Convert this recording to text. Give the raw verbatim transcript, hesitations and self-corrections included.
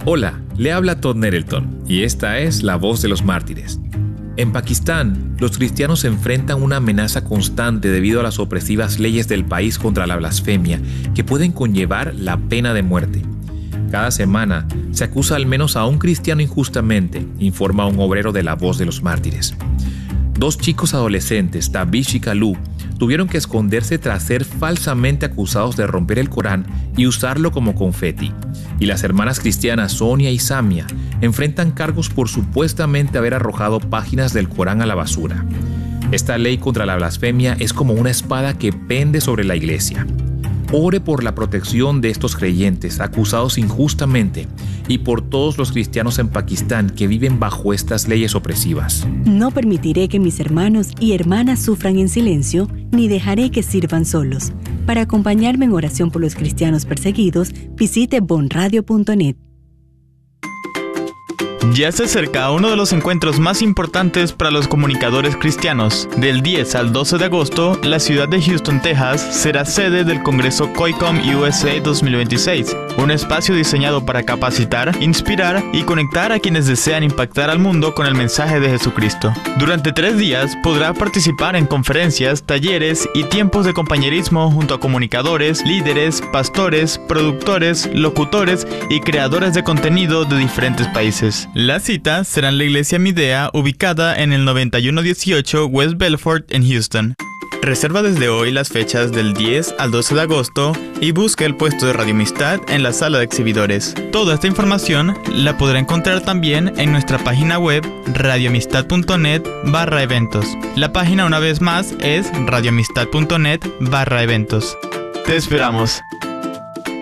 Hola, le habla Todd Nettleton y esta es La Voz de los Mártires. En Pakistán, los cristianos enfrentan una amenaza constante debido a las opresivas leyes del país contra la blasfemia, que pueden conllevar la pena de muerte. Cada semana se acusa al menos a un cristiano injustamente, informa un obrero de La Voz de los Mártires. Dos chicos adolescentes, Tabish y Kalu, tuvieron que esconderse tras ser falsamente acusados de romper el Corán y usarlo como confeti. Y las hermanas cristianas Sonia y Samia enfrentan cargos por supuestamente haber arrojado páginas del Corán a la basura. Esta ley contra la blasfemia es como una espada que pende sobre la iglesia. Ore por la protección de estos creyentes acusados injustamente y por todos los cristianos en Pakistán que viven bajo estas leyes opresivas. No permitiré que mis hermanos y hermanas sufran en silencio, ni dejaré que sirvan solos. Para acompañarme en oración por los cristianos perseguidos, visite bon radio punto net. Ya se acerca uno de los encuentros más importantes para los comunicadores cristianos. Del diez al doce de agosto, la ciudad de Houston, Texas, será sede del Congreso COICOM U S A dos mil veintiséis, un espacio diseñado para capacitar, inspirar y conectar a quienes desean impactar al mundo con el mensaje de Jesucristo. Durante tres días podrá participar en conferencias, talleres y tiempos de compañerismo junto a comunicadores, líderes, pastores, productores, locutores y creadores de contenido de diferentes países. La cita será en la iglesia Midea, ubicada en el noventa y uno dieciocho West Belfort en Houston. Reserva desde hoy las fechas del diez al doce de agosto y busca el puesto de Radio Amistad en la sala de exhibidores. Toda esta información la podrá encontrar también en nuestra página web radioamistad punto net barra eventos. La página una vez más es radioamistad punto net barra eventos. Te esperamos.